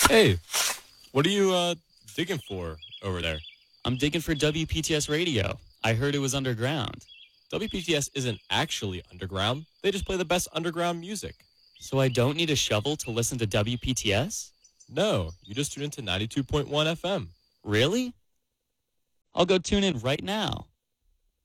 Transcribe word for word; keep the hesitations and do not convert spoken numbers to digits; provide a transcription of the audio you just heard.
Hey, what are you uh digging for over there? I'm digging for W P T S radio. I heard it was underground. W P T S isn't actually underground. They just play the best underground music. So I don't need a shovel to listen to W P T S? No, you just tune into ninety-two point one F M. Really? I'll go tune in right now.